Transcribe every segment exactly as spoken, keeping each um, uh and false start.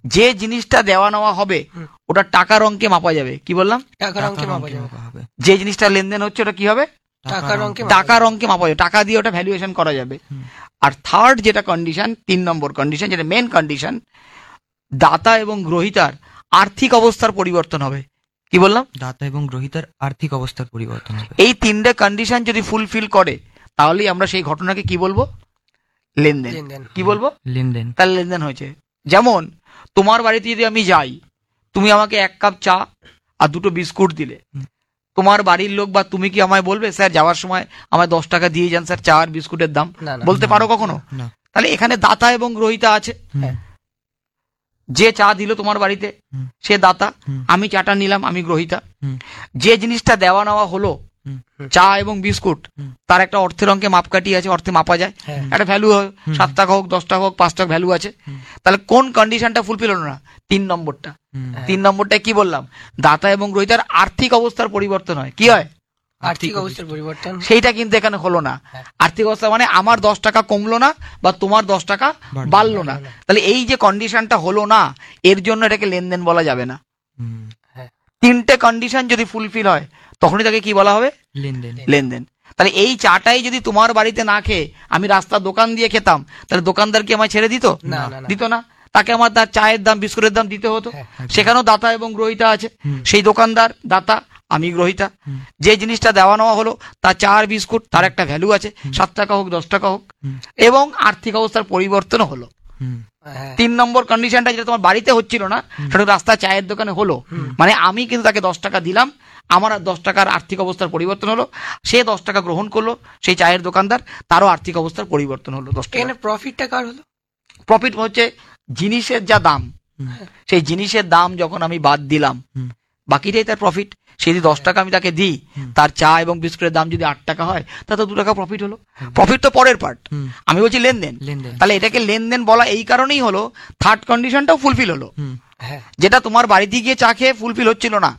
যে জিনিসটা দেওয়া নেওয়া হবে ওটা টাকার অঙ্কে মাপা যাবে। কি বললাম? টাকার অঙ্কে মাপা যাবে। যে জিনিসটা লেনদেন হচ্ছে ওটা কি হবে? টাকার অঙ্কে টাকার অঙ্কে মাপা যাবে, টাকা দিয়ে ওটা ভ্যালুয়েশন করা যাবে। আর থার্ড যেটা কন্ডিশন, তিন নম্বর কন্ডিশন, যেটা মেন কন্ডিশন, দাতা এবং গ্রহীতার আর্থিক অবস্থার পরিবর্তন হবে। কি বললাম? দাতা এবং গ্রহীতার আর্থিক অবস্থার পরিবর্তন হবে। এই তিনটে কন্ডিশন যদি ফুলফিল করে তাহলেই আমরা সেই ঘটনাকে কি বলবো? লেনদেন। কি বলবো? লেনদেন। তাহলে লেনদেন হয়েছে। যেমন তোমার বাড়িতে যদি আমি যাই, তুমি আমাকে এক কাপ চা আর দুটো বিস্কুট দিলে, তোমার বাড়ির লোক বা তুমি কি আমায় বলবে স্যার যাওয়ার সময় আমায় দশ টাকা দিয়ে যান স্যার চা আর বিস্কুটের দাম? বলতে পারো কখনো? তাহলে এখানে দাতা এবং গ্রহীতা আছে। যে চা দিল তোমার বাড়িতে সে দাতা, আমি চাটা নিলাম, আমি গ্রহীতা। যে জিনিসটা দেওয়া নেওয়া হলো চা এবং বিস্কুট, তার একটা অর্থের অঙ্কে মাপকাঠি আছে, অর্থে মাপা যায়, একটা ভ্যালু হয়, সাত টাকা হোক দশ টাকা হোক পাঁচ টাকা ভ্যালু আছে। তাহলে কোন কন্ডিশনটা ফুলফিল হলো না? তিন নম্বরটা। তিন নম্বরটা কি বললাম? দাতা এবং গ্রহীতার আর্থিক অবস্থার পরিবর্তন হয়। কি হয়? আর্থিক অবস্থার পরিবর্তন। সেইটা কিন্তু এখানে হলো না। আর্থিক অবস্থা মানে আমার দশ টাকা কমলো না বা তোমার দশ টাকা বাড়লো না। তাহলে এই যে কন্ডিশনটা হলো না, এর জন্য এটাকে লেনদেন বলা যাবে না। তিনটে কন্ডিশন যদি ফুলফিল হয় তখনই তাকে কি বলা হবে? লেনদেন। লেনদেন। তাহলে এই চাটাই যদি তোমার বাড়িতে না খেয়ে আমি রাস্তার দোকান দিয়ে খেতাম, তাহলে দোকানদার কি আমায় ছেড়ে দিত? দিত না। তাকে আমার তার চায়ের দাম বিস্কুটের দাম দিতে হতো। সেখানেও দাতা এবং গ্রহীতা আছে। সেই দোকানদার দাতা, আমি গ্রহীতা। যে জিনিসটা দেওয়া নেওয়া হলো তার চা আর বিস্কুট, তার একটা ভ্যালু আছে, সাত টাকা হোক দশ টাকা হোক, এবং আর্থিক অবস্থার পরিবর্তন হলো। তিন নম্বর কন্ডিশনটা যেটা তোমার বাড়িতে হচ্ছিল না, সেটা রাস্তা চায়ের দোকানে হলো। মানে আমি কিন্তু তাকে দশ টাকা দিলাম, আমার আর দশ টাকার আর্থিক অবস্থার পরিবর্তন হলো, সে দশ টাকা গ্রহণ করলো, সেই চায়ের দোকানদার, তারও আর্থিক অবস্থার পরিবর্তন হলো দশ টাকা। প্রফিটটা কার হলো? প্রফিট হচ্ছে জিনিসের যা দাম, সেই জিনিসের দাম যখন আমি বাদ দিলাম, বাকিটাই তার প্রফিট। সে যদি দশ টাকা আমি তাকে দিই, তার চা এবং বিস্কুটের দাম যদি আট টাকা হয়, তা তো দু টাকা প্রফিট হলো। প্রফিট তো পরের পার্ট, আমি বলছি লেনদেন। তাহলে এটাকে লেনদেন বলা এই কারণেই হলো, থার্ড কন্ডিশনটাও ফুলফিল হলো, যেটা তোমার বাড়িতে গিয়ে চা খেয়ে ফুলফিল হচ্ছিল না।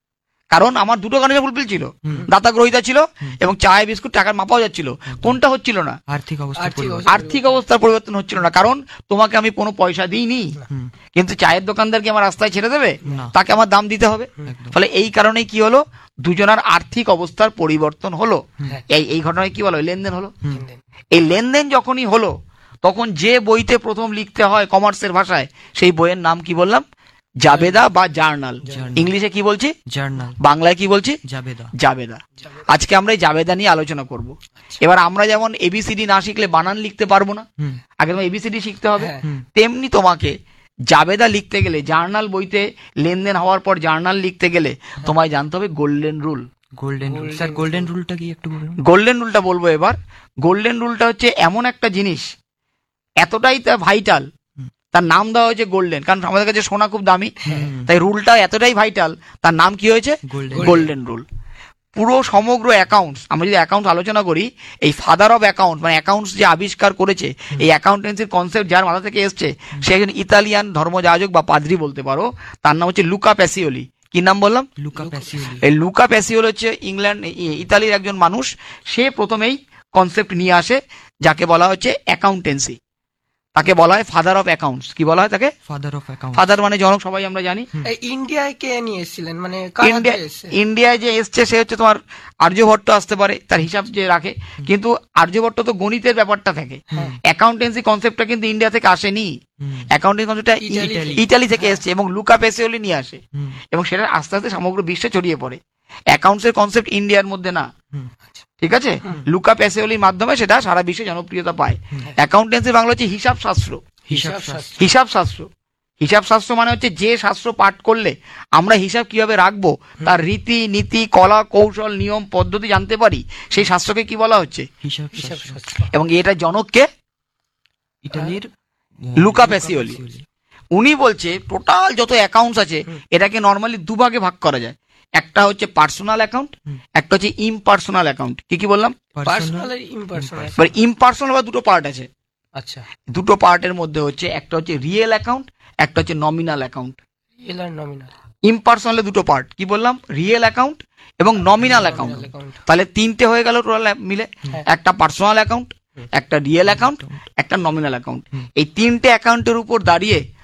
কারণ আমার দুটো কন্ডিশন ফুলফিল ছিল, দাতা গ্রহীতা ছিল এবং চায় বিস্কুট টাকার মাপাও যাচ্ছিল। কোনটা হচ্ছিল না? আর্থিক অবস্থা। আর্থিক অবস্থার পরিবর্তন হচ্ছিল না, কারণ তোমাকে আমি কোনো পয়সা দিইনি, কিন্তু চায়ের দোকানদার কি আমার রাস্তায় ছেড়ে দেবে? তাকে আমার দাম দিতে হবে। ফলে এই কারণেই কি হলো, দুজনের আর্থিক অবস্থার পরিবর্তন হলো। এই এই ঘটনায় কি বলো? লেনদেন হলো। এই লেনদেন যখনই হলো, তখন যে বইতে প্রথম লিখতে হয় কমার্সের ভাষায়, সেই বইয়ের নাম কি বললাম? জাবেদা বা জার্নাল। ইংলিশে কি বলছি? জার্নাল। বাংলায় কি বলছি? জাবেদা। জাবেদা। আজকে আমরা এই জাবেদা নিয়ে আলোচনা করব। এবার আমরা যেমন এবিসিডি না শিখলে বানান লিখতে পারবো না, আগে তোমার এবিসিডি শিখতে হবে, তেমনি তোমাকে জাবেদা লিখতে গেলে, জার্নাল বইতে লেনদেন হওয়ার পর জার্নাল লিখতে গেলে তোমায় জানতে হবে golden rule. Golden rule. Sir golden রুলটা কি একটু বলুন? গোল্ডেন রুলটা বলবো এবার। গোল্ডেন রুলটা হচ্ছে এমন একটা জিনিস, এতটাই তা ভাইটাল, তার নাম দেওয়া হয়েছে গোল্ডেন, কারণ আমাদের কাছে সোনা খুব দামি, তাই রুলটা এতটাই ভাইটাল, তার নাম কি হয়েছে? Golden rule. পুরো সমগ্র অ্যাকাউন্টস, আমরা যদি অ্যাকাউন্টস আলোচনা করি, এই ফাদার অফ অ্যাকাউন্ট মানে অ্যাকাউন্টস যে আবিষ্কার করেছে, এই অ্যাকাউন্টেন্সির কনসেপ্ট যার মাথা থেকে এসছে, সে একজন ইতালিয়ান ধর্মযাজক বা পাদ্রি বলতে পারো। তার নাম হচ্ছে লুকা প্যাসিওলি। কি নাম বললাম? Luka Pacioli. এই লুকা প্যাসিওলি হচ্ছে ইংল্যান্ড ইতালির একজন মানুষ। সে প্রথমেই কনসেপ্ট নিয়ে আসে যাকে বলা হচ্ছে অ্যাকাউন্টেন্সি। তাকে বলা হয় ফাদার অফ অ্যাকাউন্টস। কি বলা হয় তাকে? Father of accounts. ফাদার মানে জনক, সবাই আমরা জানি। ইন্ডিয়ায় কে নিয়ে এসেছিলেন? মানে ইন্ডিয়ায় যে এসছে সে হচ্ছে তোমার আর্যভট্ট আসতে পারে, তার হিসাব যে রাখে, কিন্তু আর্যভট্ট তো গণিতের ব্যাপারটা থাকে। অ্যাকাউন্টেন্সি কনসেপ্টটা কিন্তু ইন্ডিয়া থেকে আসেনি, অ্যাকাউন্টেন্সি কনসেপ্টটা ইটালি থেকে এসছে এবং লুকা প্যাসিওলি নিয়ে আসে, এবং সেটা আস্তে আস্তে সমগ্র বিশ্বে ছড়িয়ে পড়ে। অ্যাকাউন্টসের কনসেপ্ট ইন্ডিয়ার মধ্যে না, ঠিক আছে? লুকা প্যাসিওলির মাধ্যমে সেটা সারা বিশ্বে জনপ্রিয়তা পায়। অ্যাকাউন্টেন্সি বাংলা হচ্ছে হিসাব শাস্ত্র। হিসাব শাস্ত্র। হিসাব শাস্ত্র মানে হচ্ছে যে শাস্ত্র পাঠ করলে আমরা হিসাব কিভাবে রাখবো, তার রীতি নীতি কলা কৌশল নিয়ম পদ্ধতি জানতে পারি, সেই শাস্ত্রকে কি বলা হচ্ছে? হিসাব শাস্ত্র। এবং এটা জনককে ইতালির লুকা প্যাসিওলি। উনি বলছে টোটাল যত অ্যাকাউন্টস আছে এটাকে নর্মালি দুভাগে ভাগ করা যায়। একটা হচ্ছে পার্সোনাল অ্যাকাউন্ট, একটা হচ্ছে ইমপার্সোনাল অ্যাকাউন্ট। কি কি বললাম? পার্সোনাল আর ইমপার্সোনাল। ইমপার্সোনাল বা দুটো পার্ট আছে। আচ্ছা, দুটো পার্টের মধ্যে হচ্ছে একটা হচ্ছে রিয়েল অ্যাকাউন্ট, একটা হচ্ছে নমিনাল অ্যাকাউন্ট। রিয়েল আর নমিনাল। ইমপার্সোনালে দুটো পার্ট, কি বললাম? রিয়েল অ্যাকাউন্ট এবং নমিনাল অ্যাকাউন্ট। তাহলে তিনটে হয়ে গেল টোটাল মিলে, একটা পার্সোনাল অ্যাকাউন্ট, একটা রিয়েল অ্যাকাউন্ট, একটা নমিনাল অ্যাকাউন্ট। এই তিনটে অ্যাকাউন্টের উপর দাঁড়িয়ে